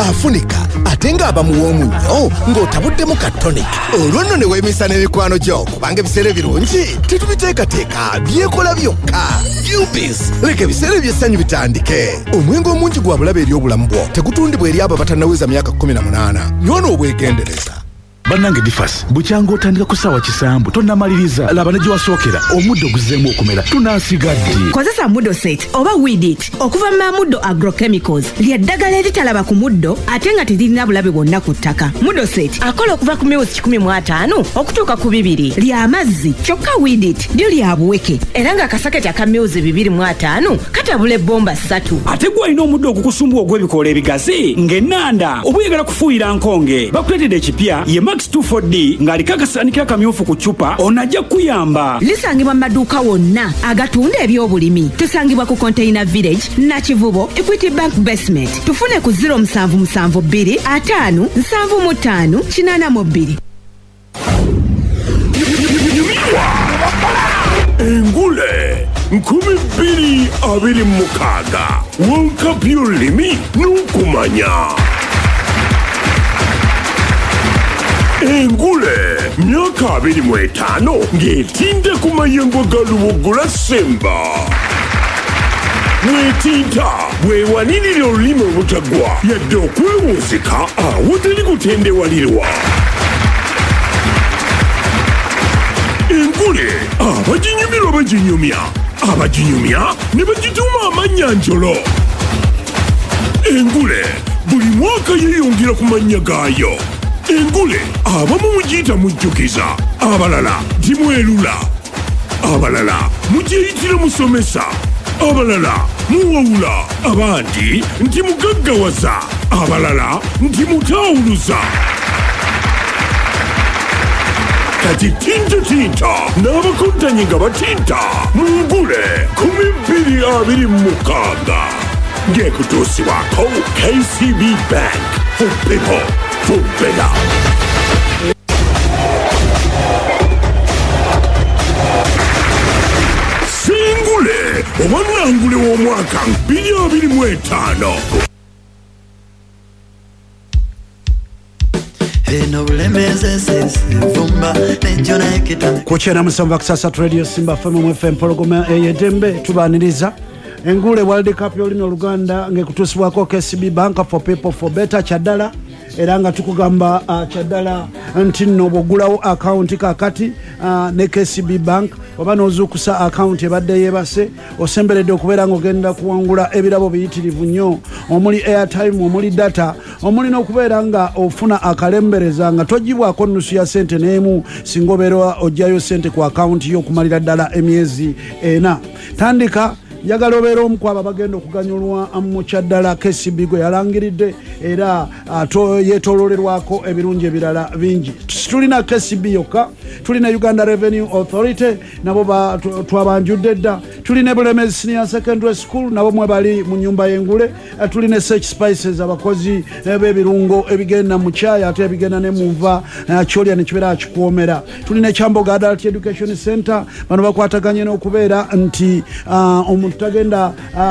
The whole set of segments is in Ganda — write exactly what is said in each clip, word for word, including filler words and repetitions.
afunika atenga abamuwomu nnyo ng'otabuddemu ka tonic. Olwo nno ne weemisa n'emikwano gyo kubanga ebiseera birungi tetubiteekateeka byekola byokka. Yubis leka ebiseera by'essanyu bitandike. Omwenge omungi gwa bulabe eri obulamu bwo tegutundibwa eri abo batannaweza myaka kumi na munaana. Nywona obwegendereza. Bannange Bifas bukyanga otandika ku ssaawa kisambu tonnamaliriza laba ne gye wasookera omuddo guzzeemu okumera tunaasigadde. Kozesa Muddo Set oba Weed It okuva mu Muddo Agrochemicals ly'eddagala eritalaba ku muddo ate nga teririna bulabe bwonna ku ttaka. Muddo Set akola okuva ku miwuzi kikumi mu ataano okutuuka ku bibiri lya mazzi kyokka Weed It lyo lya buweke era nga akasaketi aka miwuzi bibiri mu ataano katabula ebbomba ssatu. Ate gwe alina omuddo ogukusumbwa ogw'ebikoola ebigazi ng'ennanda obuyagala kufuuyira nkonge bakuleetedde ekipya ye Max two four D ng'aliko akasanikira akamyufu ku ccupa onajja kuyamba. Lisangibwa mu maduuka wonna agatunda ebyobulimi. Tusangibwa ku Container Village Nakivubo Equity Bank Basement. Tufune ku zero musanvu musanvu bbiri ataano nsanvu mu ttaano kinaana mu bbiri. Engule nkumi bbiri abiri mu mukaaga World y'olulimi n'okumanya. Engule myaka abiri mu etaano ng'etinde ku mayengo ga Lubuguula Semba. Weetinta weewanirira olulimi obutagwa yadde okwewunzika awatali kutendewalirwa. Engule abaginyumirwa baginyumya, abaginyumya ne bagituuma amannya njolo. Engule buli mwaka yeeyongera ku mannya gaayo. Engule abamu mugiyita mujjukiza, abalala gimwerula, abalala mugiyitira musomesa, abalala muwawula, abandi nti mugaggawaza, abalala nti mutaawuluza. Kati tintatinta n'abakontanye nga batinta mu Ngule kumi bbiri abiri mu mukaaga ng'ekutuusibwako K C B Bank for people for better. Singule obwannangule w'omwaka bbiri abiri mu etaano. Kuchena musamba kusasa Radio Simba F M mu F M porogoma eyedembe tubaniriza Engule World Cup y'olino Luganda ngekutusibwako K C B Bank for people for better Kyadala era nga tukugamba uh, Kyadala nti nno bw'ogulawo account kakati uh, ne K C B Bank oba n'ozuukusa account ebadde yeebase osemberedde okubeera ng'ogenda kuwangula ebirabo biyitirivu nnyo omuli airtime omuli data omuli n'okubeera nga ofuna akalembereza nga togibwako nnusu ya sente n'emu singa obeera ojjayo sente ku account yo okumalira ddala emyezi ena. Tandika njagala obeera omu ku abo bagenda okuganyulwa mu Kyadala K C B gwe yalangiridde era yeetooloolerwako ebirungi ebirala bingi. Tulina K C B yokka, tulina Uganda Revenue Authority nabo twabanjudde dda, tulina Bulemezi Senior Secondary School nabo mwe bali mu nnyumba y'Engule, tulina Search Spices abakozi b'ebirungo ebigenda mu caayi ate ebigenda ne mu nva kyolya ne kibeera kikuwoomera, tulina Kyambogo Adult Education Center bano bakwataganye n'okubeera nti omuntu tagenda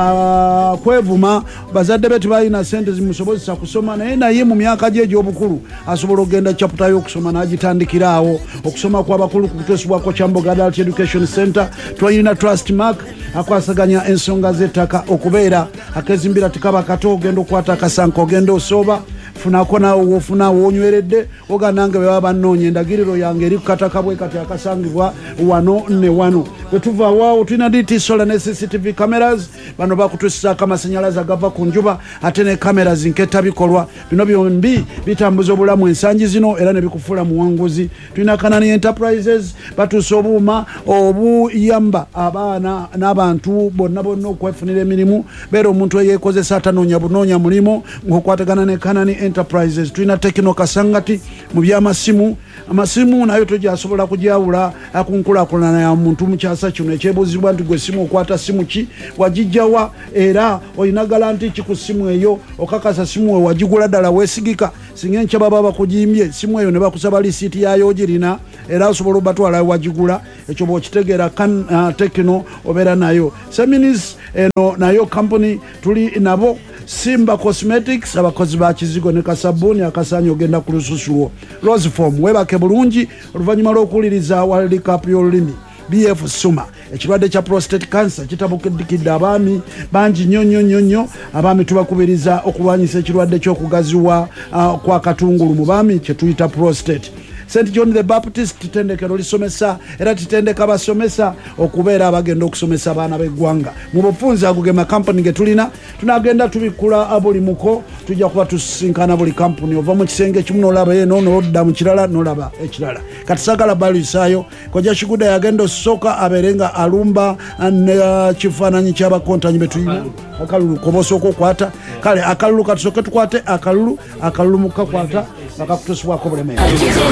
uh, kwevuma bazadde be tibalina sente zimusobozesa kusoma naye naye mu myaka gye egy'obukulu asobola okugenda chapter y'okusoma n'agitandikiraawo okusoma kw'abakulu ku kuteesibwako Kyambogo Adult Education Center. Twalina Trust Mark akwasaganya ensonga z'ettaka okubeera akezimbira tikaba kato ogenda okwata akasanka ogenda osooba funako naawe wofuna wonyweredde oga nange bwe baba bannoonya endagiriro yange eri kukataka bwe kati akasangibwa wano ne wano. Bwe tuva waawo tulina D T solar ne C C T V cameras bano bakutusizaako amasannyalaze agava ku njuba ate ne cameras nketta bikolwa bino byombi bitambuza obulamu ensangi zino era ne bikufuula muwanguzi. Tulina Kanani Enterprises batuusa obuuma obuyamba abaana n'abantu bonna bonna okwefunira emirimu beera omuntu eyeekozesa atanoonya bunoonya mulimu ng'okwatagana ne Kanani Enterprises. Tulina Tekino Kasangati mu by'amasimu, amasimu nayo tojasobola kujawula akunkulaakulana ya muntu mu kyasa kino ekyebuuzibwa nti gwe simu okwata simu ki wagijjawa era olina galanti ki ku simu eyo okakasa simu we wagigula ddala weesigika singa enkya baba bakujimbye simu eyo ne bakusaba lisiiti yayo ogirina era osobola obatwala wagigula ekyo bw'okitegeera uh, Tekino obeera nayo. Seminis eno nayo company tuli nabo Simba Cosmetics abakozi ba kizigo ne kasabuni akasanya ogenda ku lususuwo. Rose Form webake bulungi oluvanyuma lw'okuwuliriza World Cup y'olulimi. B F Suma ekirwadde kya prostate cancer kitabukidde abaami bangi nnyo nnyo nnyo nnyo abaami tubakubiriza okulwanyisa ekirwadde ky'okugaziwa uh, kwa katungulu mu baami kye tuyita prostate. Saint John the Baptist titendekero lisomesa era titendeka basomesa okubeera abagenda okusomesa abaana b'eggwanga mu bufunzi agugema kampani ge tulina tunagenda tubikula abuli muko tujja kuba tusinkana buli kampuni ova mu kisenge kimu n'olaba eno n'odda mu kirala n'olaba ekirala kati sagala balisaayo koja Shiguda yagenda osoka aberenga alumba ne uh, kifaananyi ky'abakontanyi betuyina akalulu kobosoko okwata kale akalulu katusoke tukwate akalulu akalulu mukakwata akakutusibwako bulemeezi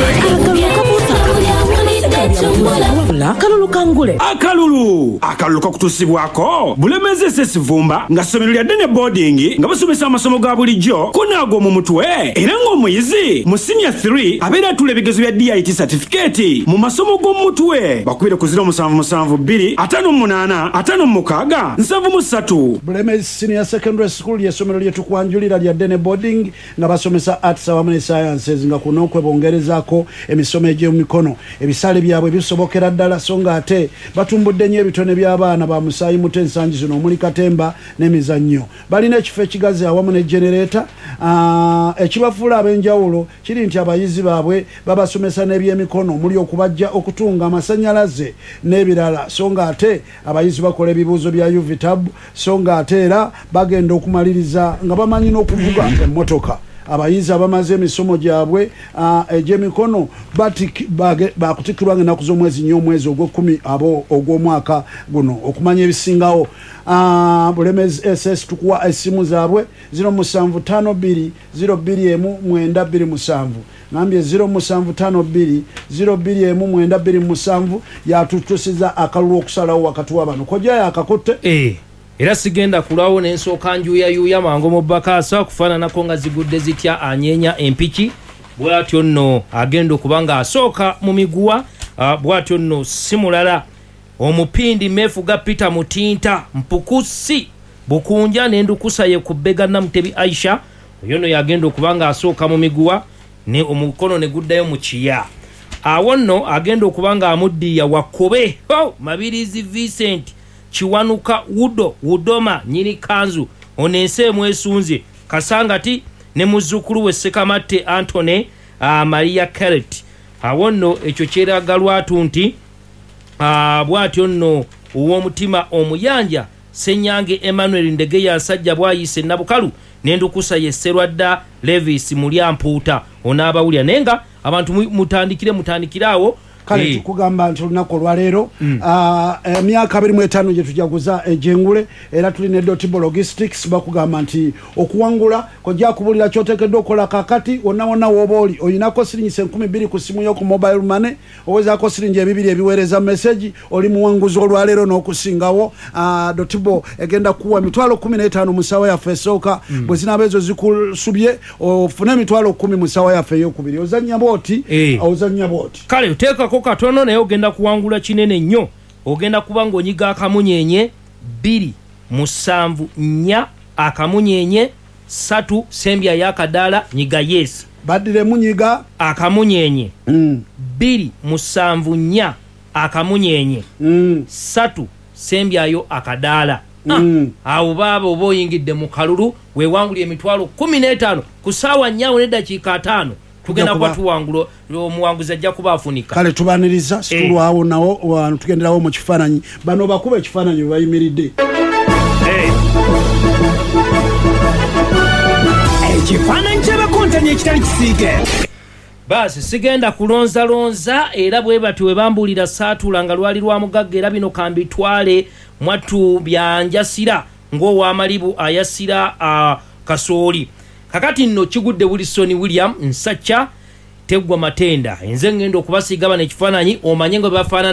akalulu kangule akalulu akalulu kakutusibwako bulemezi esesi vumba nga ssomero lya ddene boarding nga basomesa amasomo ga bulijjo kunaago mu mutwe era ng'omuyizi mu senior three abeera atula ebigezo bya D I T certificate mu masomo g'omu mutwe bakubire ku ziro musanvu musanvu bbiri ataano munaana ataano mukaaga nsanvu mu ssatu. Bulemezi senior secondary school ly'essomero lye tukwanjulira lya ddene boarding nga basomesa arts awamu ne sciences nga kuno kwebongerezaako emisomo egy'emikono ebisale byabwe bisobokera ddala so nga ate batumbudde nnyo ebitone by'abaana ba musaayi muto ensangi zino omuli katemba n'emizannyo balina ekifo ekigazi awamu ne generator uh, ekibafuula ab'enjawulo kiri nti abayizi baabwe babasomesa n'ebyemikono omuli okubajja okutunga amasannyalaze n'ebirala so nga ate abayizi bakola ebibuuzo bya U V tab so nga ate era bagenda okumaliriza nga bamanyi n'okuvuga emmotoka. Abayizi abamaze emisomo gyabwe uh, egy'emikono bakutikirwa ng'ennaku z'omwezi nnyo omwezi ogw'ekkumi abo ogw'omwaka guno okumanya ebisingawo. Uh, Bulemezi S S tukuwa essimu zaabwe ziro musanvu ttaano bbiri ziro bbiri emu mwenda bbiri musanvu nambye ziro musanvu ttaano bbiri ziro bbiri emu mwenda bbiri musanvu yatutusiza akalulu okusalawo wakati wa bano kojja akakutte eh. Era sigenda kulawo n'ensooka njuya yuya mangu mu bakaasa kufaananako nga zigudde zitya anyeenya empiki bw'atyo nno agenda okuba nga asooka mu miguwa uh, bw'atyo nno si mulala omupindi meefuga Peter Mutinta Mpukusi Bukunja n'endukusa ye ku bbega Namutebi Aisha oyo nno yagenda okuba nga asooka mu miguwa ne omukono ne guddayo mu kiya awo nno agenda okuba nga amuddiya Wakobe oh, Mabirizi Vincent Chiwanuka Wudo Wudoma nyini kanzu onense mwesunze Kasangati ne muzukulu we Sekamate Antone uh, Maria Carrot awonno ekyo kyeragalwatu nti uh, bwatyo nno uwomutima omuyanja Senyange Emmanuel Ndegeya nsajja bwayise nabukalu nendukusa yeserwadda Levis Mulyampuuta onaabawulya nenga abantu mutandikire mutandikirawo kale hey. Tukugamba nti olunaku olwaleero mm. uh, emyaka abiri mu etaano gye tujaguza ejengule era tulina Edotibo Logistics bakugamba nti okuwangula kojja kubulira kyoteekeddwa okola kakati wonna wonna w'oba oli oyinako siringi enkumi bbiri ku simu yo ku mobile money owezaako siringi ebibiri ebiweereza message oli muwanguzi olwaleero n'okusingawo uh, Dotibo egenda kuwa emitwalo kumi n'etaano mu ssaawa yaffe esooka mm. bwe zinaaba ezo zikusubye ofune emitwalo kumi mu ssaawa yaffe ey'okubiri ozannya bwoti hey. Ozannya bwoti kale oteekako katono naye ogenda kuwangula kinene nnyo ogenda kuba ng'onyiga akamunyenye bbiri musanvu nnya akamunyenye satu sembya y'akadaala nyiga yes baddire munyiga akamunyenye mm. bbiri musanvu nnya akamunyenye mm. satu sembyayo akadaala mm. awo baaba oba oyingidde mu kalulu weewangulya emitwalo kumi n'etaano ku ssaawa nnya n'eddakiika ataano tugenda kuba tuwangulo omuwanguzi ajja kuba afunika kale tubaniriza situlwawo nawo tugenderawo mu kifaananyi bano bakuba ekifaananyi bwe bayimiridde ekifaananyi ky'abakontanyi ekitali kisiige baasi sigenda kulonzalonza era bwe bati we bambuulira saatula nga lwali lwa mugagga era bino kambitwale mwattu byanjasira ng'owamalibu ayasira uh, kasooli kakati nno kigudde Wilson William Nsacha teggwa matenda enze ngendo okubasiiga bano ekifaananyi omanye nga bafaanana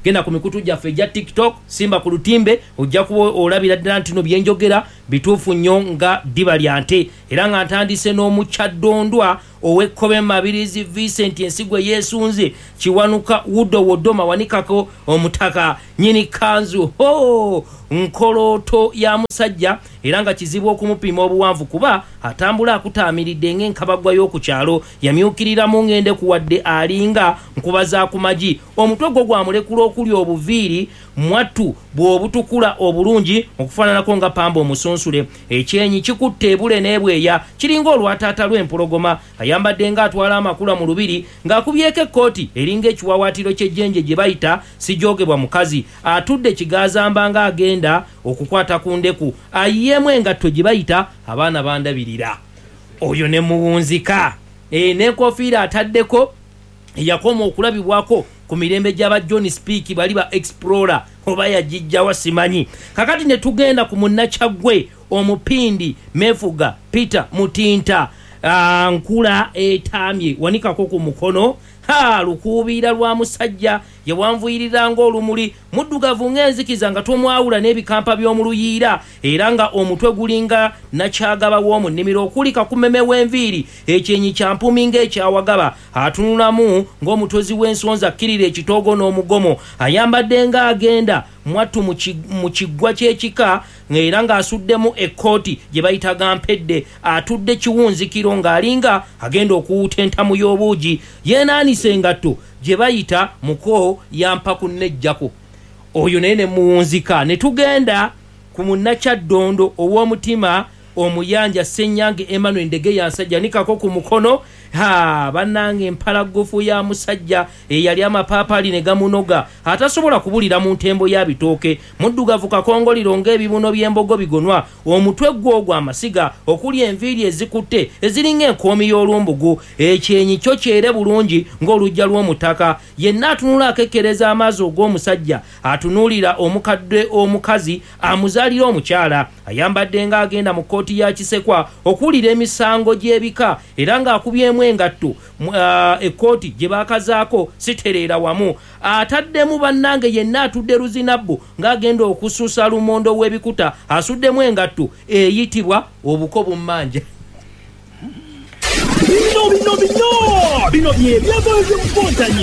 genda ku mikutu gyaffe egya TikTok Simba ku lutimbe ojja kuba olabira ddala nti no byenjogera bituufu nnyo nga ddiba lya nte era nga ntandise n'omukyadondwa owekkobe Mabirizi Vincent ensigwe yeesunze Kiwanuka Wudo Wodoma wanikako omutaka nyini kanzu ho nkoloto ya musajja era nga kizibu okumupima obuwanvu kuba atambula akutaamiridde ng'enkabagwa y'oku kyalo yamyukirira mu ngende kuwadde alinga nkubaza ku magi omutwe gwo gwamulekula okuli obuviiri mwattu bw'obutukula obulungi okufaananako nga pamba omusunsule ekyenyi kikutte ebule n'ebweya kiringa olwataata lw'empologoma ayambadde ng'atwala amakula mu lubiri ng'akubyeko ekkooti eringa ekiwawaatiro ky'ejjenje gye bayita sijoogebwa mukazi atudde kigazamba ng'agenda okukwata ku ndeku ayiyeemu engatto gye bayita abaana bandabirira oyo ne muwunzika e, n'enkofiira ataddeko yakoma okulabibwako ku mirembe gy'aba John Speak bali ba Explorer oba yagijjawa simanyi kakati ne tugenda ku munnakyagwe omupindi Mefuga Peter Mutinta uh, nkula etamye wanikako ku mukono ha lukuubira lwa musajja yawanvuyirira ng'olumuli muddugavu ng'enzikiza nga tomwawula n'ebikampa by'omuluyiira era nga omutwe gulinga nakyagaba w'omu nnimiro okulika ku mmeme w'enviiri ekyenyi kya mpumi ng'ekyawagaba atunulamu ng'omutozi w'ensonza akkirira ekitoogo n'omugomo ayambadde ng'agenda mwattu mu kiggwa ky'ekika era ng'asuddemu ekkooti gye bayita gampedde atudde kiwunzikiro ng'alinga agenda okuwuta entamu y'obuugi yeenaanisa engatto gye bayita muko yampaku nnejjako oyo naye ne muwunzika ne tugenda ku munnakyaddondo ow'omutima omuyanja Ssenyange Emmanuel Ndege yansajja nikako ku mukono ha bannange empalagofu ya musajja eyali amapaapali ne gamunoga atasobola kubulira mu ntembo ya bitooke muddugavu kakongoliro ng'ebibuno by'embogo bigonwa omutwe gw'ogwo amasiga okuli enviiri ezikutte eziringa enkoomi y'olumbugu ekyenyi kyo kyere bulungi ng'olujja lw'omutaka yenna atunula akekkereza amaazi ogw'omusajja atunuulira omukadde omukazi amuzaalira omukyala ayambadde ng'agenda mu kkooti ya Kisekwa okuwulira emisango gy'ebika era ng'akubyemu engatto uh, ekkooti gye baakazaako sitereera wamu ataddemu bannange yenna atudde ruzinabbo ng'agenda okusuusa lumondo w'ebikuta asuddemu engatto eyitibwa obuko bummanja bino bino bino bino byebyagalo by'omukontanyi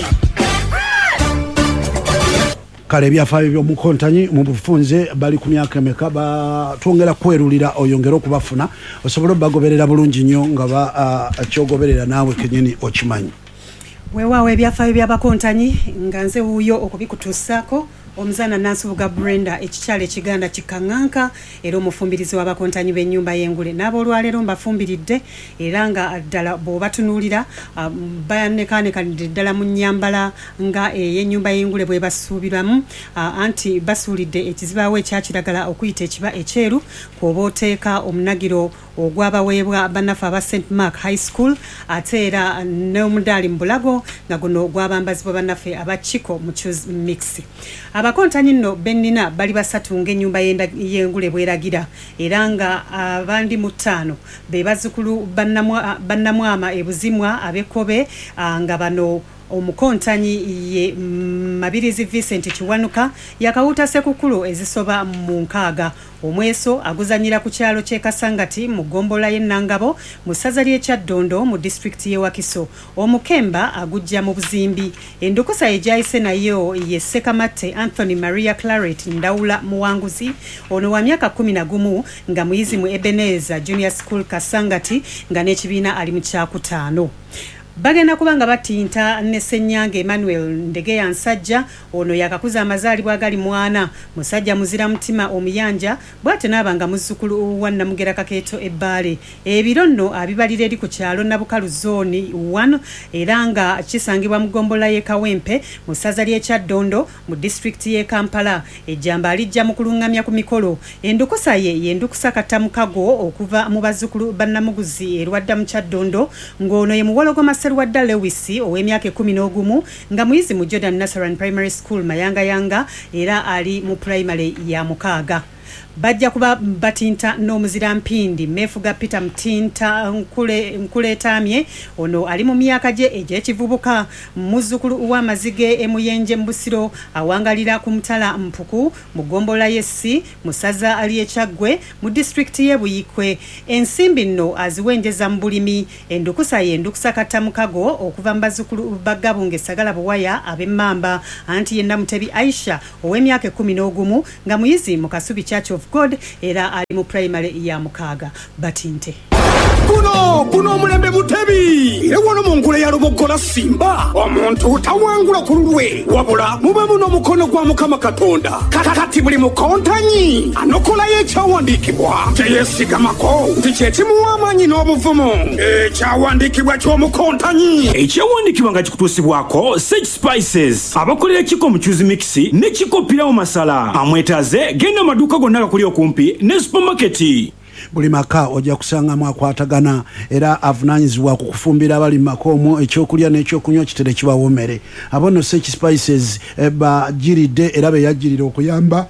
kale ebyafaayo by'omukontanyi mu bufunze bali ku myaka emeka batwongera kwerulira oyongera okubafuna osobola obagoberera bulungi nnyo nga kyogoberera naawe kenyini okimanyi weewaawo ebyafaayo by'abakontanyi nga nze wuuyo okubikutuusaako omuzaana Nansubuga Brenda ekikyalo ekiganda kikaŋŋanka era omufumbirizi w'abakontanyi b'ennyumba y'engule n'aboolwaleero mbafumbiridde era nga ddala bw'obatunuulira banekanekanidde ddala mu nnyambala nga ey'ennyumba y'engule bwe basuubiramu anti basuulidde ekizibaawo ekyakiragala okuyita ekiba ekyeru kw'oba oteeka omunagiro ogwabaweebwa bannaffe aba Saint Mark High School ate era n'omudaali mu bulago nga guno gwabambazibwa bannaffe aba Chiko mu Choose Mix. Abakontanyi nno bennina bali basatu ng'ennyumba y'engule bweragira era nga abandi mu ttaano be bazzukulu bannamwama ebuzimwa ab'ekkobe nga bano omukontanyi ye Mabirizi Vincent Kiwanuka yakawuta sekukulu ezisoba mu nkaaga omweso aguzanyira ku kyalo ky'e Kasangati mu gombola y'Ennangabo mu ssaza ly'Ekyaddondo mu disitulikiti y'e Wakiso omukemba agujja mu buzimbi endukusa egyayise nayo ye Sekamatte Anthony Maria Claret Ndawula muwanguzi ono wa myaka kumi na gumu nga muyizi mu Ebenezer Junior School Kasangati nga n'ekibiina ali mu kyakutaano. Bagenda kubanga batinta ne Ssenyange Emmanuel Ndege yansajja ono yakakuza amazaalibwa agali mwana musajja muzira mutima omuyanja bwate nabanga muzzukulu wa Namugera Kakeeto Ebbaale ebiro nno abibalira eri ku kyalo Nabukalu zone one era nga kisangibwa mu gombola y'e Kawempe mu ssaza ly'Ekyaddondo mu disitulikiti y'e Kampala ejjamba alijja mu kulungamya ku mikolo endukusa ye yendukusa Katamukago okuva mu bazzukulu bannamuguzi erwadda mu Kyaddondo ng'ono ye muwologoma Serwadda Lewis ow'emyaka kumi n'ogumu nga muyizi mu Jordan Nasaran Primary School Mayanga Yanga era ali mu primary ya mukaaga. bajja kuba batinta n'omuzira mpindi mefuga Peter Mtinta nkule nkuletamye ono ali mu myaka gye egy'ekivubuka muzzukulu w'amazige emuyenje mbusiro awangalira ku mutala mpuku mu gombola yesi musaza ali ekyagwe mu district ye Buyikwe ensimbi nno aziwenjeza mu bulimi endukusa ye endukusa katamukago okuva mbazukulu bagabunge sagala buwaya ab'emmamba anti yenna Mutebi Aisha ow'emyaka kumi n'ogumu nga muyizi mu Kasubi Church of God era ali mu primary ya Mukaga batinte kuno kuno omulembe Mutebi era wono mu nkula ya Lubogola Simba omuntu tawangula ku lulwe wabula mube muno mukono gwa Mukama Katonda kakati buli mukontanyi anokola y'ekyawandiikibwa kyeyesigamako nti kyekimuwa amaanyi n'obuvumu ekyawandiikibwa ky'omukontanyi ekyawandiikibwa nga kikutuusibwako Sage Spices abakolera kiko muchuzi mix ne kiko pirawo masala amwetaaze genda amaduuka gonna agakuli okumpi ne supermarket. Buli maka ojja kusanga mwakwatagana era avunanyizibwa ku kufumbira abali makomo ekyokulya n'ekyokunywa kitere kibawoomere abono Sage Spices eba jiride era be yajirira okuyamba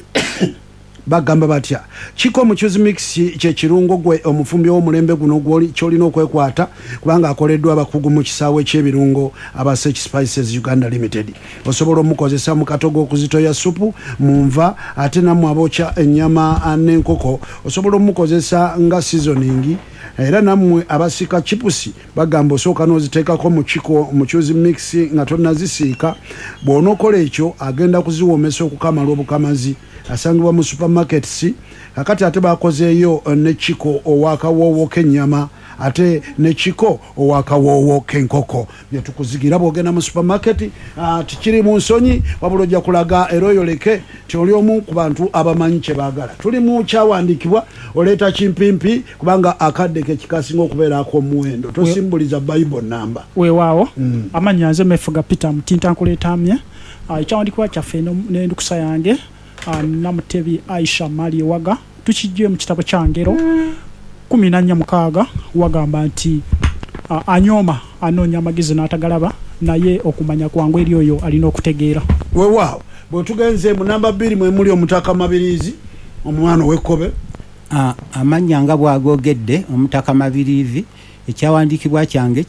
bagamba batya kiko muchuzi mix kye kirungo gwe omufumbi w'omulembe guno gwoli kyolina okwekwata kubanga akoleddwa abakugu mu kisaawe ky'ebirungo aba Sage Spices Uganda Limited osobola omukozesa mu katogo okuzitoya supu munva ate namwe abokya ennyama n'enkoko osobola omukozesa nga seasoning era namwe abasika chipusi bagamba osooka n'oziteekako mu kiko muchuzi mix nga tonnazisiika bw'onookola ekyo agenda kuziwoomesa okukamala obukamazi asangibwa mu supermarkets akati ate bakozeeyo ne chiko owakawoowo k'ennyama ate ne chiko owakawoowo k'enkoko bye tukuzigira bw'ogenda mu supermarket tikiri mu nsonyi wabula ojja kulaga era oyoleke ti oli omu ku bantu abamanyi kye baagala tuli mu kyawandiikibwa oleeta kimpimpi kubanga akadde ke kikasinga okubeerako omuwendo tosimbuliza Bible namba weewaawo mm. amannya nze mefuga Peter Mtinta nkuleetamye ekyawandiikibwa kyaffe n'endukusa yange Uh, Namutebi Aisha Mali Waga tukijje mu kitabo kya Ngero kumi na nnya mukaaga wagamba nti uh, anyoma anonya amagezi n'atagalaba naye okumanya kwangu eri oyo alina okutegeera weewaawo bwe tugenze mu namba bbiri mwe muli Omutaka Mabirizi omwana w'ekkobe uh, amanya nga bwagogedde Omutaka Mabirizi ekyawandiikibwa kyange